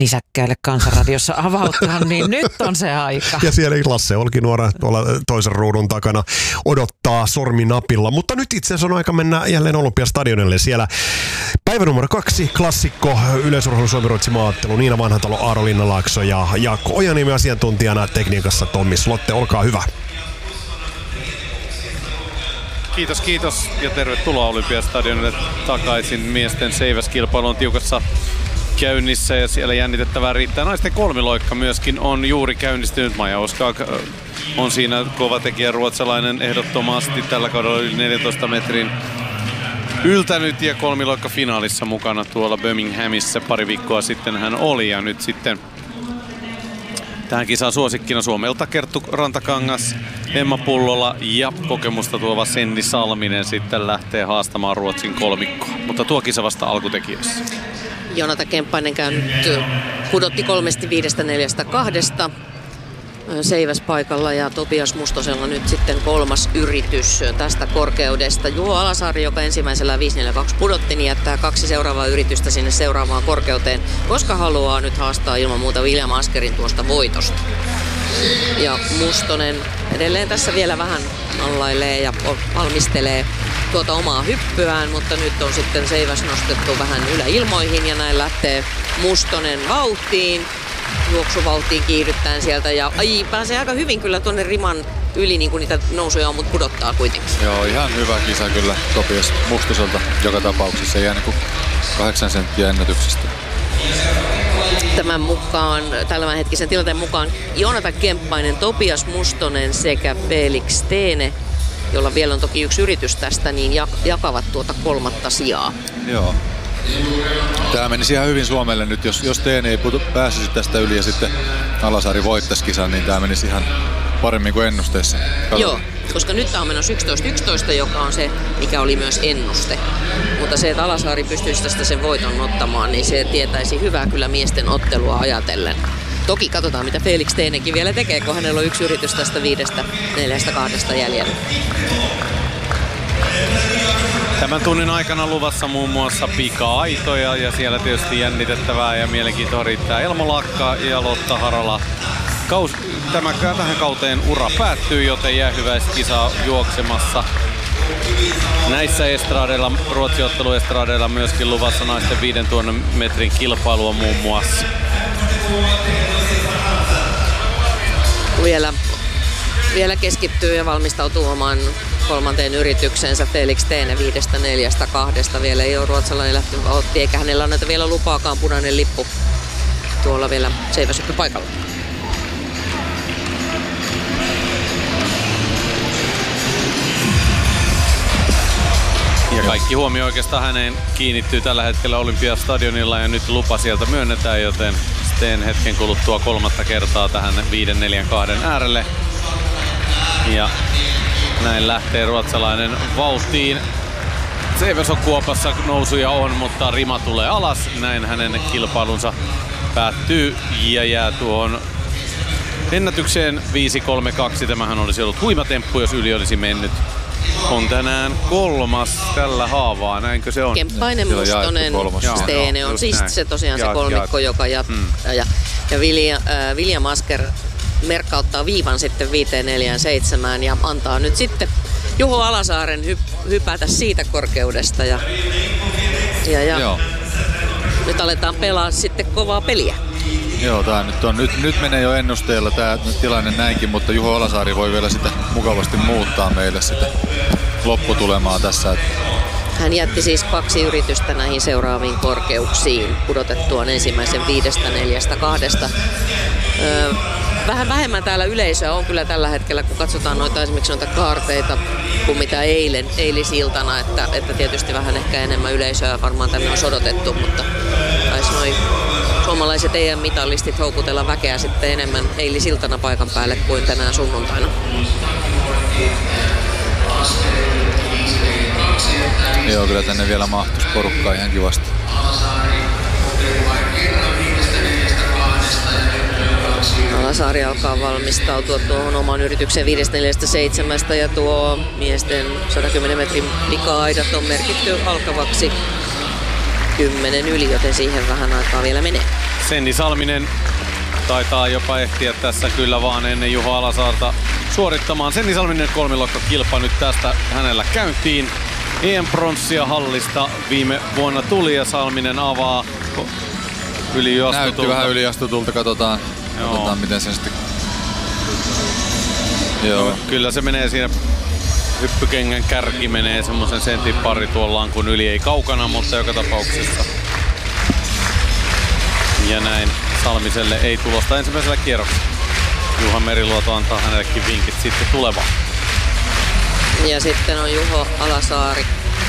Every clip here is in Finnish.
nisäkkäille Kansanradiossa avautua, niin nyt on se aika. Ja siellä Lasse Olkinuora tuolla toisen ruudun takana odottaa sorminapilla. Mutta nyt itse asiassa on aika mennä jälleen Olympiastadionille. Siellä päivä numero 2, klassikko, yleisurheilun Suomi-Ruotsi maaottelu, Niina Vanhatalo, Aaro Linnalaakso ja Jaakko Ojaniemi asiantuntijana, tekniikassa Tommi Slotte. Olkaa hyvä. Kiitos ja tervetuloa Olympiastadionille takaisin. Miesten seiväskilpailu on tiukassa käynnissä ja siellä jännitettävää riittää. Naisten kolmiloikka myöskin on juuri käynnistynyt. Maja Oskak on siinä kova tekijä, ruotsalainen ehdottomasti tällä kaudella yli 14 metrin yltänyt ja kolmiloikka finaalissa mukana tuolla Birminghamissa pari viikkoa sitten hän oli ja nyt sitten tähän kisaan suosikkina Suomelta Kerttu Rantakangas, Emma Pullola ja kokemusta tuova Senni Salminen sitten lähtee haastamaan Ruotsin kolmikkoa. Mutta tuo kisa vasta alkutekijöissä. Jonata Kemppainen pudotti 3-5-4-2 seiväspaikalla ja Topias Mustosella nyt sitten 3. yritys tästä korkeudesta. Juho Alasaari, joka ensimmäisellä 5-4-2 pudotti, niin jättää 2 seuraavaa yritystä sinne seuraavaan korkeuteen, koska haluaa nyt haastaa ilman muuta William Askerin tuosta voitosta. Ja Mustonen edelleen tässä vielä vähän allailee ja valmistelee tuota omaa hyppyään, mutta nyt on sitten seiväs nostettu vähän yläilmoihin ja näin lähtee Mustonen vauhtiin. Juoksuvauhtiin kiihdyttäen sieltä ja pääsee aika hyvin kyllä tuonne riman yli, niin kuin niitä nousuja on, mutta pudottaa kuitenkin. Joo, ihan hyvä kisa kyllä Topias Mustoselta joka tapauksessa, ei jäänyt kuin 8 senttiä ennätyksestä. Tämän hetkisen tilanteen mukaan Jonata Kemppainen, Topias Mustonen sekä Felix Stene, jolla vielä on toki 1 yritys tästä, niin jakavat tuota 3. sijaa. Joo. Tämä menisi ihan hyvin Suomelle nyt, jos Teene ei pääsisi tästä yli ja sitten Alasaari voittaisi kisan, niin tämä menisi ihan paremmin kuin ennusteessa. Joo, koska nyt tämä on menossa 11-11, joka on se, mikä oli myös ennuste. Mutta se, että Alasaari pystyisi tästä sen voiton ottamaan, niin se tietäisi hyvää kyllä miesten ottelua ajatellen. Toki katsotaan, mitä Felix Teenekin vielä tekee, kun hänellä on 1 yritys tästä 5-4-2 jäljellä. Tämän tunnin aikana luvassa muun muassa pika-aitoja ja siellä tietysti jännitettävää ja mielenkiintoa riittää Elmo Lakka ja Lotta Harala. Tähän kauteen ura päättyy, joten jäähyväiskisa juoksemassa. Näissä estradeilla, Ruotsi-otteluestradeilla myöskin luvassa naisten 5000 metrin kilpailua muun muassa. Vielä keskittyy ja valmistautuu omaan 3. yrityksensä Felix Teene 5-4-2. Vielä ei ole ruotsalainen lähtenyt otti, eikä hänellä anneta vielä lupaakaan, punainen lippu tuolla vielä seiväshyppypaikalla. Ja kaikki huomio oikeastaan häneen kiinnittyy tällä hetkellä Olympiastadionilla ja nyt lupa sieltä myönnetään, joten Steen hetken kuluttua 3. kertaa tähän 5-4-2 äärelle. Ja näin lähtee ruotsalainen vauhtiin. Seiväs on kuopassa, nousuja on, mutta rima tulee alas. Näin hänen kilpailunsa päättyy ja jää tuohon ennätykseen 5-3-2. Tämähän olisi ollut huimatemppu, jos yli olisi mennyt. On tänään 3. tällä haavaa, näinkö se on? Kemppainen, Mustonen, Stene on siis näin. Se tosiaan se kolmikko, joka jatkaa. Ja William Asker merkkauttaa viivan sitten 5-4-7 ja antaa nyt sitten Juho Alasaaren hypätä siitä korkeudesta. Ja nyt aletaan pelaa sitten kovaa peliä. Joo, nyt menee jo ennusteella tämä tilanne näinkin, mutta Juho Alasaari voi vielä sitä mukavasti muuttaa meille sitä lopputulemaa tässä. Hän jätti siis 2 yritystä näihin seuraaviin korkeuksiin pudotettuaan ensimmäisen 5-4-2. Vähän vähemmän täällä yleisöä on kyllä tällä hetkellä, kun katsotaan esimerkiksi noita kaarteita kuin mitä eilisiltana, että tietysti vähän ehkä enemmän yleisöä varmaan tänne on odotettu, mutta taisi noi suomalaiset EM-mitallistit houkutella väkeä sitten enemmän eilisiltana paikan päälle kuin tänään sunnuntaina. Joo, kyllä tänne vielä mahtuisi porukkaa ihan kivasti. Alasaari alkaa valmistautua tuohon oman yrityksen 5-4-7 ja tuo miesten 110 metrin pika-aidat on merkitty alkavaksi 10 yli, joten siihen vähän aikaa vielä menee. Senni Salminen taitaa jopa ehtiä tässä kyllä vaan ennen Juho Alasaarta suorittamaan. Senni Salminen kolmiloikkakilpa nyt tästä hänellä käyntiin. EM-pronssia hallista viime vuonna tuli ja Salminen avaa yliastutulta. Näytti vähän yliastutulta, katsotaan miten se sitten... Joo. Kyllä se menee siinä, hyppykengän kärki menee semmoisen sentin pari tuollaan kun yli ei kaukana, mutta joka tapauksessa. Ja näin Salmiselle ei tulosta ensimmäisellä kierroksella. Juha Meriluoto antaa hänellekin vinkit sitten tulevaan. Ja sitten on Juho Alasaari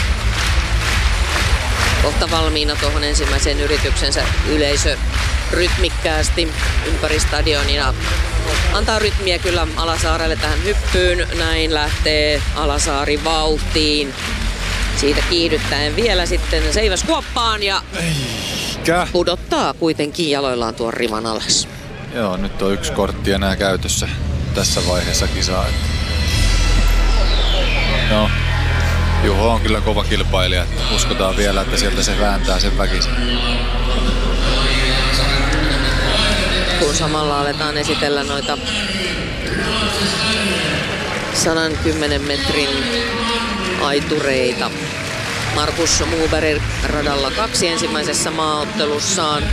kohta valmiina tuohon ensimmäiseen yrityksensä. Yleisö rytmikkäästi ympäri stadionia antaa rytmiä kyllä Alasaarelle tähän hyppyyn. Näin lähtee Alasaari vauhtiin. Siitä kiihdyttäen vielä sitten seiväskuoppaan ja pudottaa kuitenkin jaloillaan tuon riman alas. Joo, nyt on 1 kortti enää käytössä tässä vaiheessa kisaa. No, Juho on kyllä kova kilpailija. Uskotaan vielä, että sieltä se vääntää sen väkisin. Kun samalla aletaan esitellä noita 110 metrin aitureita. Markus Muberg radalla 2 ensimmäisessä maaottelussaan.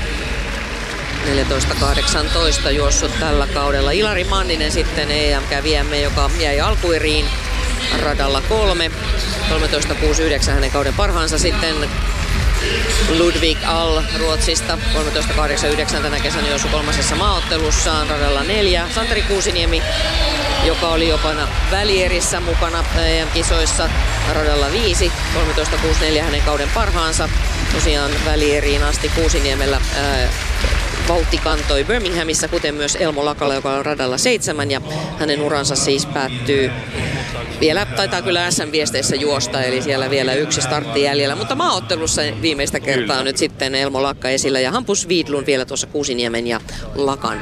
14.18 juossut tällä kaudella. Ilari Manninen sitten EM-kävijämme, joka jäi alkueriin radalla 3. 13.69 hänen kauden parhaansa. Sitten Ludvig All Ruotsista 13.89 tänä kesänä juossut 3. maaottelussaan radalla 4. Santeri Kuusiniemi, joka oli jopa välierissä mukana EM-kisoissa radalla 5. 13.64 hänen kauden parhaansa. Tosiaan välieriin asti Kuusiniemellä vauhti kantoi Birminghamissa, kuten myös Elmo Lakalla, joka on radalla 7. Ja hänen uransa siis päättyy vielä, taitaa kyllä SM-viesteissä juosta, eli siellä vielä 1 startti jäljellä. Mutta maaottelussa viimeistä kertaa kyllä nyt sitten Elmo Lakka esillä ja Hampus Widlund vielä tuossa Kuusiniemen ja Lakan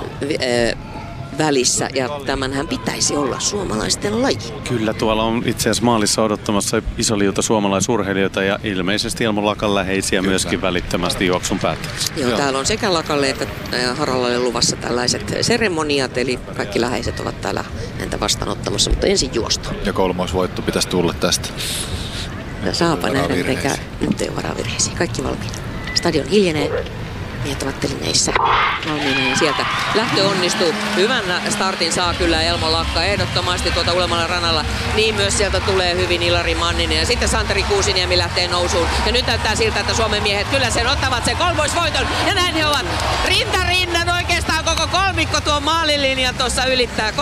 välissä, ja tämänhän pitäisi olla suomalaisten laji. Kyllä, tuolla on itse asiassa maalissa odottamassa iso liuta suomalaisurheilijoita ja ilmeisesti Elmo Lakan läheisiä myöskin välittömästi juoksun päätteeksi. Joo, täällä on sekä Lakalle että Harallalle luvassa tällaiset seremoniat, eli kaikki läheiset ovat täällä häntä vastaanottamassa, mutta ensin juosta. Ja 3. voitto pitäisi tulla tästä. Ja saapa nähdä, mikä nyt ei ole varavirheisiä. Kaikki valmiina. Stadion hiljenee. Miehet ovat telineissä valmiina ja sieltä lähtö onnistuu. Hyvän startin saa kyllä Elmo Lakka ehdottomasti tuota Ulemalan ranalla. Niin myös sieltä tulee hyvin Ilari Manninen ja sitten Santeri Kuusiniemi lähtee nousuun. Ja nyt näyttää siltä, että Suomen miehet kyllä sen ottavat sen kolmoisvoiton. Ja näin he ovat rinta rinnan oikeastaan koko kolmikko tuon maalilinjan tuossa ylittää.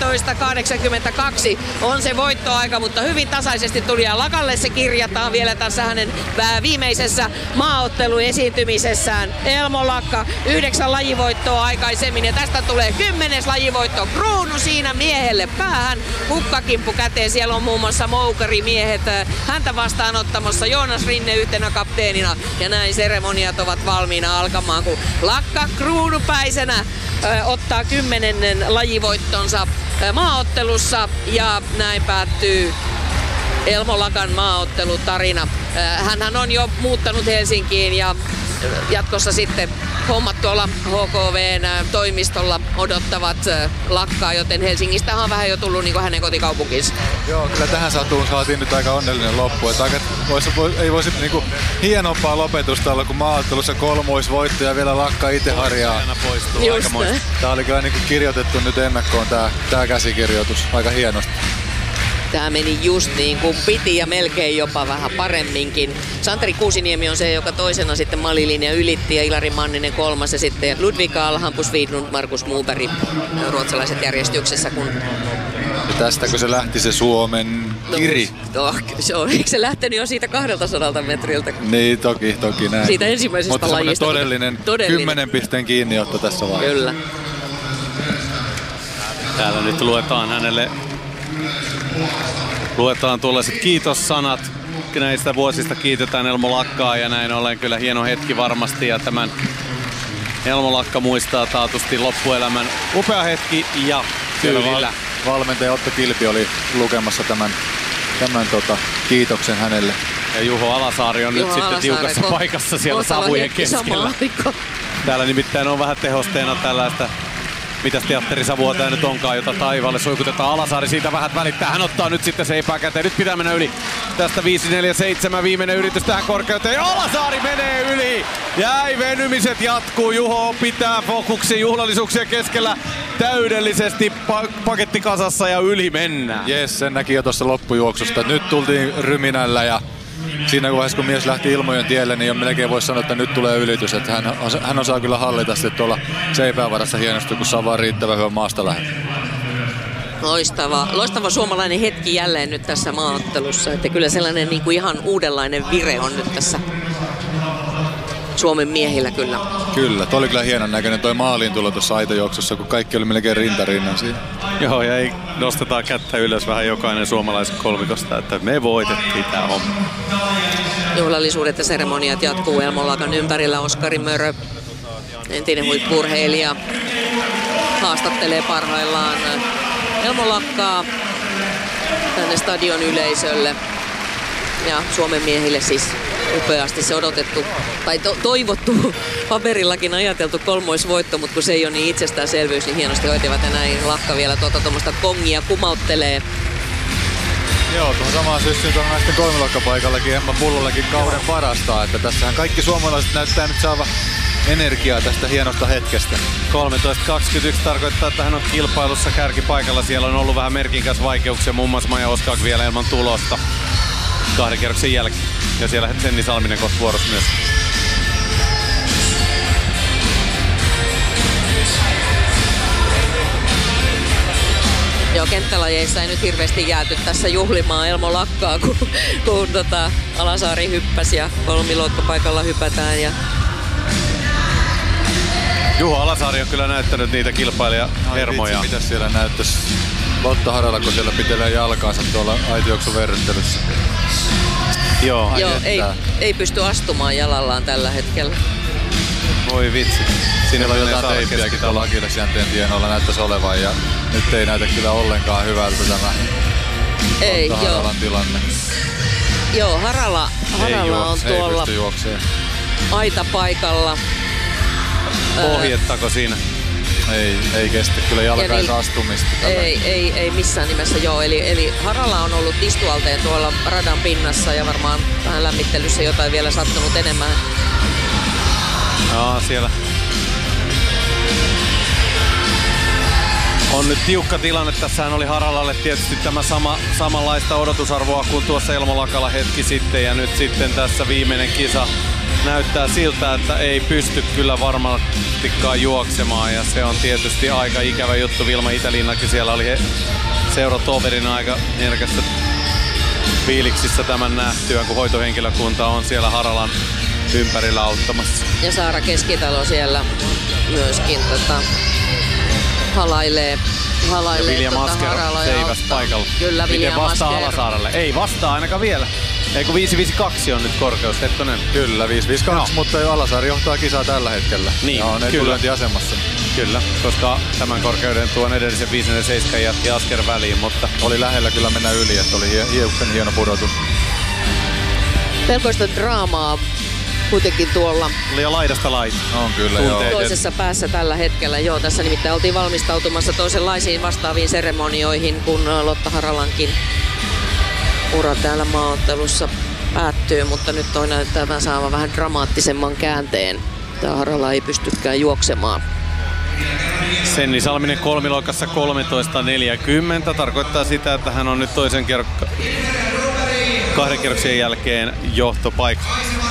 13.82 on se voittoaika, mutta hyvin tasaisesti tuli ja Lakalle se kirjataan vielä tässä hänen viimeisessä maaotteluesiintymisessään. Elmo Lakka 9 lajivoittoa aikaisemmin ja tästä tulee 10. lajivoitto. Kruunu siinä miehelle päähän. Kukkakimppu käteen. Siellä on muun muassa miehet häntä vastaanottamassa. Joonas Rinne yhtenä kapteenina. Ja näin seremoniat ovat valmiina alkamaan, kun Lakka kruunupäisenä ottaa 10. lajivoittonsa maaottelussa. Ja näin päättyy Elmo Lakan maaottelutarina. Hänhän on jo muuttanut Helsinkiin ja jatkossa sitten hommat tuolla HKV:n toimistolla odottavat Lakkaa, joten Helsingistä on vähän jo tullut niin kuin hänen kotikaupunkinsa. Joo, kyllä tähän satuun saatiin nyt aika onnellinen loppu. Että ei voisi niin kuin hienompaa lopetusta olla, kun maaottelussa kolmoisvoitto ja vielä Lakka itse harjaa. Tää oli kyllä niin kuin kirjoitettu nyt ennakkoon tää käsikirjoitus aika hienosti. Tämä meni just niin kuin piti ja melkein jopa vähän paremminkin. Santeri Kuusiniemi on se, joka toisena sitten maalilinja ylitti ja Ilari Manninen 3. ja sitten Ludvig All, Hampus Widlund, Markus Muberg ruotsalaiset järjestyksessä. Ja tästäkö se lähti se Suomen kiri? Eikö se lähtenyt jo siitä 200 metriltä? Niin, toki näin. Siitä ensimmäisestä lajista. Mutta todellinen 10 pisteen kiinniotto tässä vaiheessa. Kyllä. Täällä nyt luetaan hänelle tuollaiset kiitossanat. Näistä vuosista kiitetään Elmo Lakkaa ja näin ollen kyllä hieno hetki varmasti. Ja tämän Elmo Lakka muistaa taatusti loppuelämän upea hetki ja tyylillä. Valmentaja Otto Kilpi oli lukemassa tämän kiitoksen hänelle. Ja Juho Alasaari on nyt sitten tiukassa paikassa siellä savujen keskellä. Täällä nimittäin on vähän tehosteena tällaista, mitäs teatterisavua tää nyt onkaan, jota taivaalle suikutetaan. Alasaari siitä vähän välittää. Hän ottaa nyt sitten seipää käteen. Nyt pitää mennä yli. Tästä 5-4-7 viimeinen yritys tähän korkeuteen. Alasaari menee yli. Jäi venymiset jatkuu. Juho pitää fokuksen juhlallisuuksia keskellä täydellisesti paketti kasassa ja yli mennään. Jes, sen näki jo tuossa loppujuoksusta. Nyt tultiin ryminällä ja siinä vaiheessa, kun mies lähti Ilmojen tielle, niin jo melkein voisi sanoa, että nyt tulee ylitys. Että hän osaa kyllä hallita sitten tuolla seipäävarassa hienosti, kun saa vaan riittävän hyvän maasta lähdön. Loistava suomalainen hetki jälleen nyt tässä maaottelussa. Että kyllä sellainen niin kuin ihan uudenlainen vire on nyt tässä Suomen miehillä kyllä. Kyllä, toi oli kyllä hienon näköinen toi maaliin tulo tuossa aitojuoksussa, kun kaikki oli melkein rintarinnan siinä. Joo, ja ei nostetaan kättä ylös vähän jokainen suomalaisen kolmikosta, että me voitettiin tää homma. Juhlallisuudet ja seremoniat jatkuu Elmo Lakan ympärillä. Oskari Mörö, entinen huippu-urheilija, haastattelee parhaillaan Elmo Lakkaa tänne stadion yleisölle. Ja Suomen miehille siis upeasti se odotettu, tai toivottu, paperillakin ajateltu kolmoisvoitto, mutta kun se ei ole niin itsestäänselvyys, niin hienosti hoitivat ja näin Lakka vielä tuommoista kongia kumauttelee. Joo, tuohon samaan syssyyn tuohon naisten kolmiluokkapaikallakin Emma Pullollakin kauden parasta, että tässähän kaikki suomalaiset näyttää nyt saavan energiaa tästä hienosta hetkestä. 13.21 tarkoittaa, että hän on kilpailussa kärkipaikalla. Siellä on ollut vähän merkinkäs vaikeuksia, muun muassa Maja Oskak vielä ilman tulosta 2 kierroksen jälkeen. Ja siellä Senni Salminen kohta vuorossa myös. Joo, kenttälajeissa ei nyt hirveästi jääty tässä juhlimaan Elmo Lakkaa, kun Alasaari hyppäsi ja kolmiluokkapaikalla hypätään. Ja Juho Alasaari on kyllä näyttänyt niitä kilpailijahermoja. Mitä siellä näyttäisi? Lotta Harala, kun siellä pitelee jalkaansa tuolla aitojuoksun verryttelyssä. Joo, ei pysty astumaan jalallaan tällä hetkellä. Voi vitsi. Siinä on jotain teippiäkin tuolla akillesjänteen tienoilla näyttäisi olevan ja nyt ei näytä kyllä ollenkaan hyvältä tämä Haralan tilanne. Joo, Harala on tuolla aitapaikalla. Pohjettako siinä? Ei kestä kyllä jalkaisastumista. Ei missään nimessä joo. Eli Harala on ollut istualteen tuolla radan pinnassa ja varmaan vähän lämmittelyssä jotain vielä sattunut enemmän. Joo, siellä on nyt tiukka tilanne. Tässähän oli Haralalle tietysti tämä samanlaista odotusarvoa kuin tuossa Elmo Lakalla hetki sitten. Ja nyt sitten tässä viimeinen kisa näyttää siltä, että ei pysty kyllä varmastikaan juoksemaan. Ja se on tietysti aika ikävä juttu. Vilma Itälinnakin siellä oli seuratoverina aika herkässä fiiliksissä tämän nähtyään, kun hoitohenkilökunta on siellä Haralan ympärillä auttamassa. Ja Saara Keskitalo siellä myöskin halailee Vilja Maskero seiväs paikalla. Kyllä, Vilja Miten vastaa Maskero. Alasaarelle? Ei vastaa ainakaan vielä. Eikö 552 on nyt korkeus, Hettonen? Kyllä, 552, mutta Alasaari johtaa kisaa tällä hetkellä. Niin, ja on kyllä. etulyöntiasemassa. Kyllä, koska tämän korkeuden tuon edellisen 547 jätti Asker väliin, mutta oli lähellä kyllä mennä yli, että oli hieno pudotus. Melkoista draamaa kuitenkin tuolla. Oli jo laidasta laita. On kyllä, joo. Toisessa päässä tällä hetkellä. Joo, tässä nimittäin oltiin valmistautumassa toisenlaisiin vastaaviin seremonioihin, kun Lotta Haralankin ura täällä maaottelussa päättyy, mutta nyt toi näyttää saavan vähän dramaattisemman käänteen. Tää Harala ei pystykään juoksemaan. Senni Salminen kolmiloikassa 13.40 tarkoittaa sitä, että hän on nyt toisen 2 kierroksen jälkeen johtopaikka.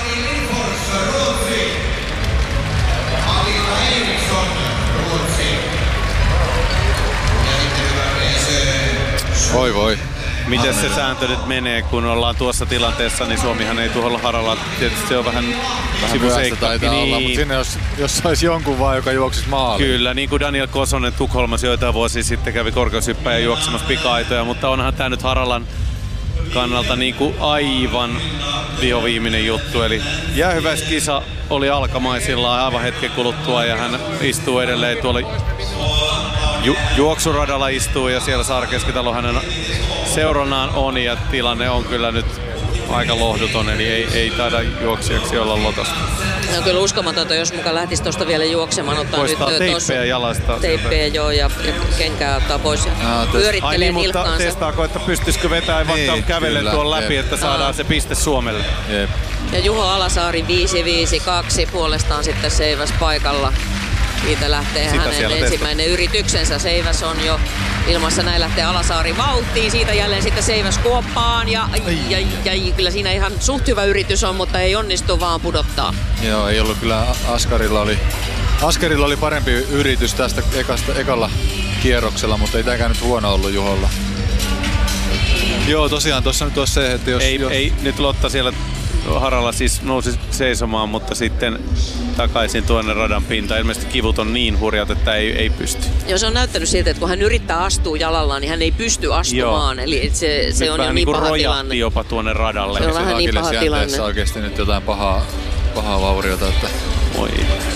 Voi. Miten se sääntö nyt menee, kun ollaan tuossa tilanteessa, niin Suomihan ei tuolla Haralla. Tietysti se on vähän sivuseikka taitaa olla, mutta sinne jos olisi jonkun vaan, joka juoksisi maaliin. Kyllä, niin kuin Daniel Kosonen Tukholmassa joitain vuosia sitten kävi korkeushyppäjä juoksemassa pika-aitoja, mutta onhan tämä nyt Haralan kannalta niin kuin aivan vihoviimeinen juttu. Eli jäähyväiskisa oli alkamaisillaan aivan hetken kuluttua ja hän istuu edelleen tuolla juoksuradalla istuu ja siellä Saara Keskitalo hänen seurannaan on ja tilanne on kyllä nyt aika lohduton, eli ei taida juoksijaksi olla Lotosta. No kyllä uskomatonta, jos mukaan lähtisi tuosta vielä juoksemaan. Ottaa poistaa nyt teippejä jalasta. Teippejä joo, ja kenkää ottaa pois ja pyörittelee nilkkaansa. Mutta testaako, että pystyisikö vetämään vaikka kävellen tuon läpi, että saadaan se piste Suomelle. Jep. Ja Juho Alasaari 5.52 puolestaan sitten Seiväs paikalla. Siitä lähtee sitä hänen ensimmäinen yrityksensä. Seiväs on jo ilmassa, näin lähtee Alasaari vauhtiin. Siitä jälleen sitten Seiväs kuoppaan. Ja kyllä siinä ihan suht hyvä yritys on, mutta ei onnistu vaan pudottaa. Joo, ei ollut kyllä. Askarilla oli parempi yritys tästä ekalla kierroksella, mutta ei tämäkään nyt huono ollut Juholla. Joo, tosiaan tuossa nyt olisi se, että jos... Ei nyt Lotta siellä haralla siis nousi seisomaan, mutta sitten takaisin tuonne radan pintaan. Ilmeisesti kivut on niin hurjat, että ei pysty. Joo, se on näyttänyt siltä, että kun hän yrittää astua jalallaan, niin hän ei pysty astumaan. Joo. Eli se on jo niin paha tilanne. Jopa tuonne radalle. Se on vähän niin paha tilanne. Oikeasti nyt jotain pahaa vauriota. Että... Oi.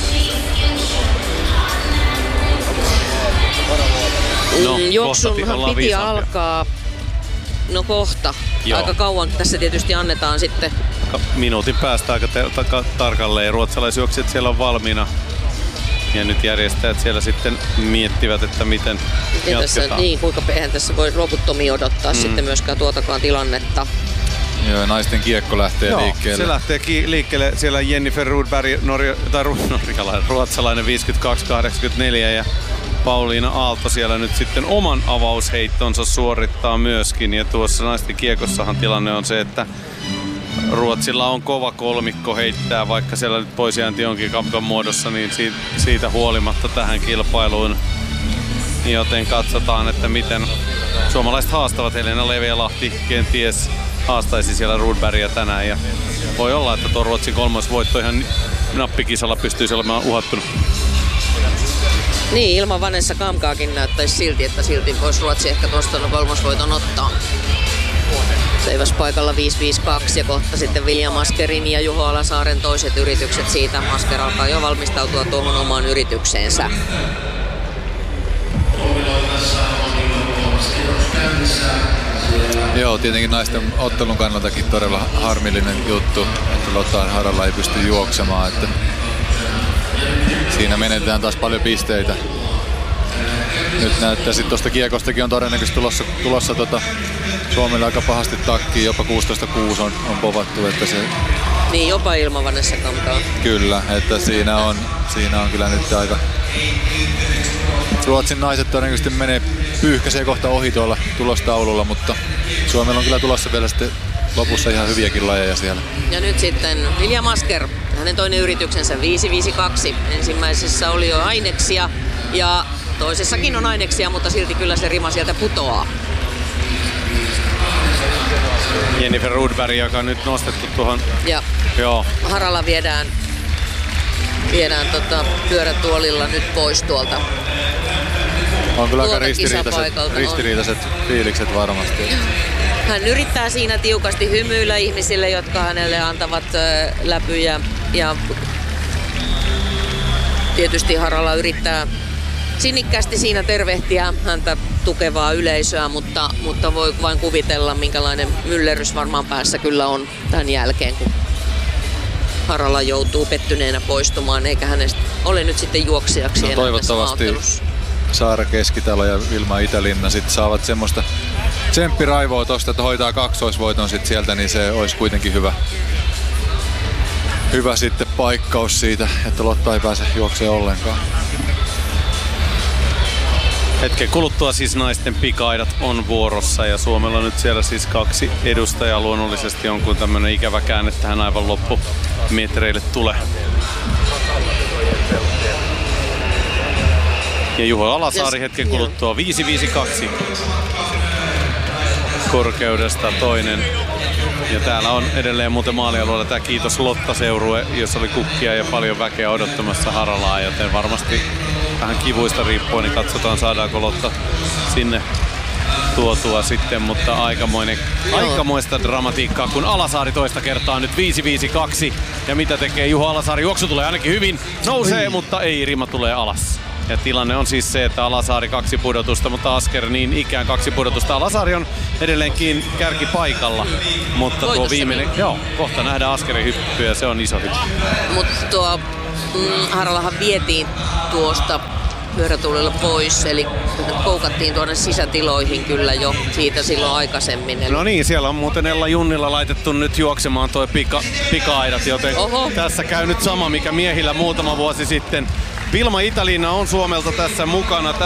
Juoksunhan piti alkaa. No kohta. Joo. Aika kauan tässä tietysti annetaan sitten. Minuutin päästä aika tarkalleen. Ruotsalaisjuoksijat siellä on valmiina. Ja nyt järjestäjät siellä sitten miettivät, että miten jatketaan. Niin, kuinka eihän tässä voi loputtomia odottaa sitten myöskään tuotakaan tilannetta. Joo, naisten kiekko lähtee liikkeelle. Se lähtee liikkeelle. Siellä Jennifer Rudberg, ruotsalainen 52.84 ja Pauliina Aalto siellä nyt sitten oman avausheittonsa suorittaa myöskin. Ja tuossa naisten kiekossahan tilanne on se, että Ruotsilla on kova kolmikko heittää, vaikka siellä nyt poisjäänti onkin kapkan muodossa, niin siitä huolimatta tähän kilpailuun. Joten katsotaan, että miten suomalaiset haastavat. Helena Levialahti kenties haastaisi siellä Rudbergia tänään. Ja voi olla, että tuo Ruotsin kolmosvoitto ihan nappikisalla pystyisi olemaan uhattuna. Niin, ilman Vanessa Kamkaakin näyttäisi silti, että silti voisi Ruotsi ehkä tuosta kolmosvoiton ottaa. Seiväs paikalla 5.52 ja kohta sitten William Askerin ja Juho Alasaaren toiset yritykset siitä. Asker alkaa jo valmistautua tuohon omaan yritykseensä. Joo, tietenkin naisten ottelun kannaltakin todella harmillinen juttu, että Lottaan haralla ei pysty juoksemaan. Että siinä menetetään taas paljon pisteitä. Nyt näyttää sitten tuosta kiekostakin on todennäköisesti tulossa Suomelle aika pahasti takkiin, jopa 16.6 on povattu, että se... Niin, jopa ilman Vanessa Kamkaa. Kyllä, että siinä on kyllä nyt aika... Ruotsin naiset todennäköisesti pyyhkäisee kohta ohi tuolla tulostaululla, mutta Suomella on kyllä tulossa vielä sitten lopussa ihan hyviäkin lajeja siellä. Ja nyt sitten William Asker, hänen toinen yrityksensä 5.52. Ensimmäisessä oli jo aineksia ja toisessakin on aineksia, mutta silti kyllä se rima sieltä putoaa. Jennifer Rudberg, joka on nyt nostettu tuohon. Joo. Haralla viedään pyörätuolilla nyt pois tuolta. On kyllä aika ristiriitaiset fiilikset varmasti. Hän yrittää siinä tiukasti hymyillä ihmisille, jotka hänelle antavat läpyjä. Ja tietysti Haralla yrittää sinnikkäästi siinä tervehtiä häntä tukevaa yleisöä, mutta voi vain kuvitella, minkälainen myllerrys varmaan päässä kyllä on tämän jälkeen, kun Haralla joutuu pettyneenä poistumaan, eikä hänestä ole nyt sitten juoksijaksi enää tässä maaottelussa. Saara Keskitalo ja Vilma Itälinna sitten saavat semmoista tsemppiraivoa tosta, että hoitaa kaksoisvoiton sit sieltä, niin se olisi kuitenkin hyvä sitten paikkaus siitä, että Lotta ei pääse juokseen ollenkaan. Hetken kuluttua siis naisten pikaidat on vuorossa ja Suomella on nyt siellä siis 2 edustajaa. Luonnollisesti on, kun tämmönen ikävä käänne tähän aivan loppumetreille tulee. Ja Juho Alasaari hetken kuluttua 5.52 korkeudesta toinen. Ja täällä on edelleen muuten maalialueella tämä Kiitos Lotta-seurue, jossa oli kukkia ja paljon väkeä odottamassa Haralaa, joten varmasti vähän kivuista riippuen, niin katsotaan saadaanko Lotta sinne tuotua sitten, mutta aikamoista dramatiikkaa, kun Alasaari toista kertaa nyt 5.52. Ja mitä tekee Juho Alasaari? Juoksu tulee ainakin hyvin, nousee, mutta ei, rima tulee alas. Ja tilanne on siis se, että Alasaari 2 pudotusta, mutta Asker niin ikään 2 pudotusta. Alasaari on edelleenkin kärkipaikalla, mutta tuo viimeinen, kohta nähdään Askerin hyppy ja se on iso hyppy. Mutta tuo Haralahan vietiin tuosta pyörätuolilla pois, eli koukattiin tuonne sisätiloihin kyllä jo siitä silloin aikaisemmin. No niin, siellä on muuten Ella Junnilla laitettu nyt juoksemaan toi pika-aidat, joten tässä käy nyt sama, mikä miehillä muutama vuosi sitten. Vilma Itäliina on Suomelta tässä mukana.